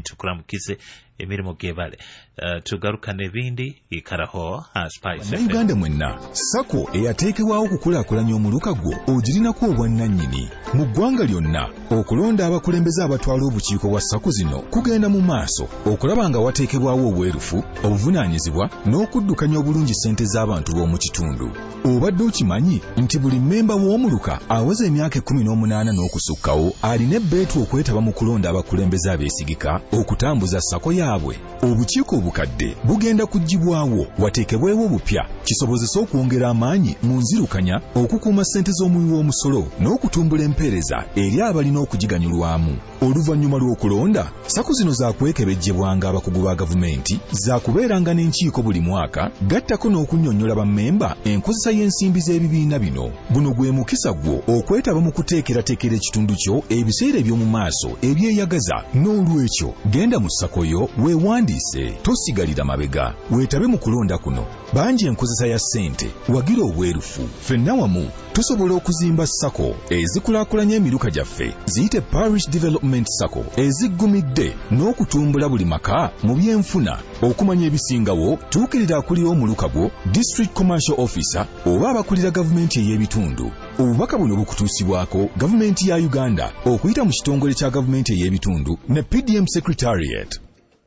tukulamukize emirimo gebale tugarukane ebindi ikaraho Spice Uganda mwenna sako eyateekebwawo okukulaakulanya omuluka gwo ogirinako obwannannyini mu ggwanga lyonna okulonda abakulembeze abatwala obukiiko bwa sako zino kugenda mu maaso okulaba nga wateekebwawo obwerufu obuvunaanyizibwa n'okuddukanya obulungi ssente z'abantu b'omu kitundu. Obadde okimanyi nti buli mmemba w'omuluka aweza emyaka 18 n'okusukkawo alina ebbeetu okwetaba mu kulonda abakulembeze abeesigika okutambuza sako yaabwe. Obukiiko obukadde bugenda kuggyibwawo wateekebwewo obupya kisobozesa okwongera amaanyi mu nzirukanya okukuuma ssente z'omuwi w'omusolo n'okutumbula empeereza eri abalina okugiganyulwamu. Oluvannyuma lw'okulonda sako zino zaakwekebejjebwanga abakugu ba gavumenti zaakubeeranga n'enkiiko buli mwaka gattako n'okunnyonnyola bammemba enkozesa y'ensimbi z'ebibiina bino. Guno gwe mukisa gwo okwetaba mu kuteekerateekera ekitundu kyo ebiseera eby'omu maaso ebyeyagaza. N'olwekyo genda mu sako yo weewandiise tosigalira mabega weetabe mu kulonda kuno. Bangi enkozesa ya ssente wagira obwerufu. Ffenna wamu tusobola okuzimba sako ezikulaakulanya emiruka gyaffe ziyite Parish Development Sako eziggumidde n'okutumbula buli maka mu byenfuna. Okumanya ebisingawo tuukirira akulira omuluka gwo District Commercial Officer oba abakulira gavumenti ey'ebitundu. Obubaka buno bukutuusibwako gavumenti ya Uganda okuyita mu kitongole kya gavumenti ey'ebitundu ne PDM Secretariat.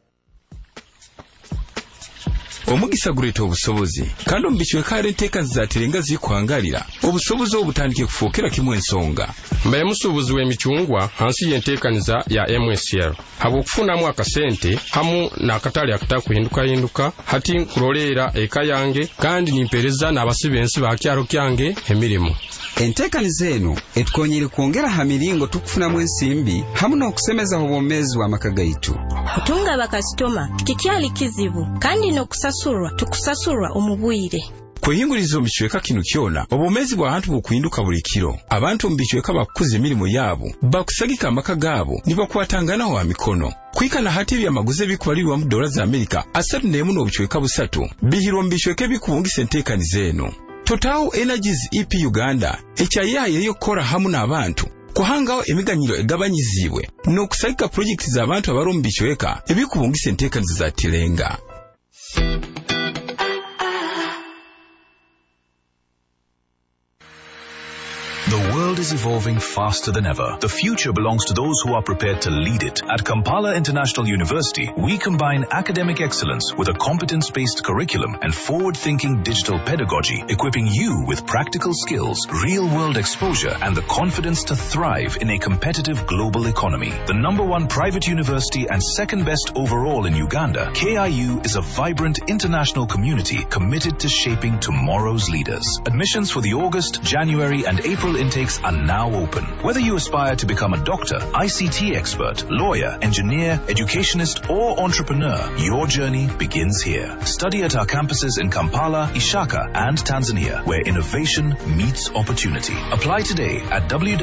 Omugisa guleeta obusobozi kandi omubikiweka enteeka zizaaterenga zikwangalira obusobozi obutandike kufuukira kimu ensonga. Mbaye musuubuzi w'emicungwa hansi y'enteekaniza ya MSL habw'okufunamu akasente hamu n'akatale akatakuhindukahinduka hati nkuloleera eka yange kandi nimpeereza n'abasibensi ba kyalo kyange emirimu. Enteekaniza eno etukonyere kwongera ha miringo tukufunamu ensimbi hamu n'okusemeza obwomeezi bw'amaka gaitu. Kutunga bakasitoma kikyali kizibu kandi n'okusasulwa tukusasulwa omubwire. Kweyinguriza omubikiweka kino kyona obwomeezi bw'abantu bukuhinduka buli kiro. Abantu omubikiweka bakukuza emirimu yaabo bakusagika amaka gaabo ne bakwatanganawo wa mikono. Kwikana hati ebyamaguzi ebikubalirwa mu dola za Amerika 31 n'obukiweka 3 bihirwa mu bikiweka ebikuwungisa enteekaniza eno. Total Energies EP Uganda ekyayaye yokora hamu n'abantu kuhangawo emiganyiro egabanyizibwe n'okusagika projekiti z'abantu abali mu bikiweka ebikubungisa enteekaniza za tirenga. The world is evolving faster than ever. The future belongs to those who are prepared to lead it. At Kampala International University, we combine academic excellence with a competence-based curriculum and forward-thinking digital pedagogy, equipping you with practical skills, real-world exposure, and the confidence to thrive in a competitive global economy. The #1 private university and second best overall in Uganda, KIU is a vibrant international community committed to shaping tomorrow's leaders. Admissions for the August, January, and April intakes are now open. Whether you aspire to become a doctor, ICT expert, lawyer, engineer, educationist, or entrepreneur, your journey begins here. Study at our campuses in Kampala, Ishaka, and Tanzania, where innovation meets opportunity. Apply today at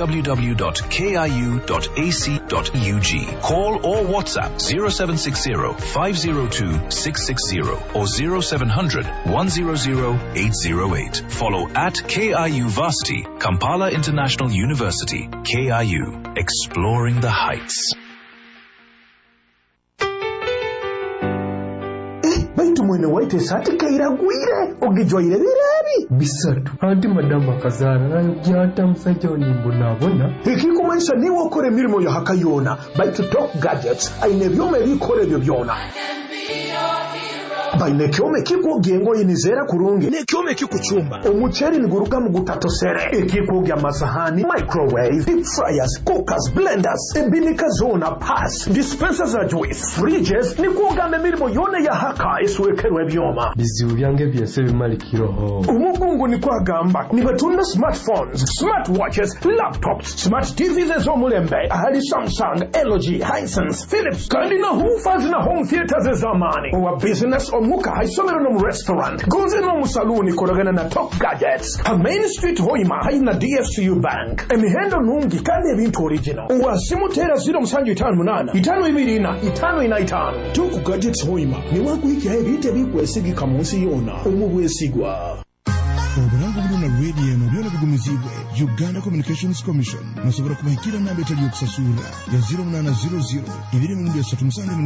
www.kiu.ac.ug. Call or WhatsApp 0760 502 660 or 0700 100 808. Follow at KIU Varsity, Kampala International University, KIU, exploring the heights. Baitu mwene waite sati kaira gwire ogijwaire birabi bisatu anti madama kazara nayo gyata musajja onimbo nabona ikikumanisha niwe okore mirimo ya hakayona baitu Top Gadgets aine byome bikore byo byona baine kyome kikwogengo yinizera kurungi ne kyome kikuchumba omucheri niguruka mu gutatosere ekikwoga amasahani microwave deep fryers cookers blenders ebinika zona pass dispensers za juice fridges nikwoga emirimo yone ya haka eswekerwe byoma bizibu byange byese bimalikiroho umugungu ni kwagamba ni batunda smartphones smartwatches laptops smart TVs ezomulembe ahali Samsung LG Hisense Philips kandi na home theaters zamani wa business muka haisomero no mu restaurant gonze no mu saluni koragana na Top Gadgets ha Main Street Hoima haina DFCU Bank emihendo nungi kandi ebintu original wasimutera 058 525 Top Gadgets Hoima ni wakuiki ebite bikwesigika munsi yona omubwesigwa obulango buluna radio eno byona bigumizibwe Uganda Communications Commission nasobora kubahikira namba etali okusasura ya 0800 237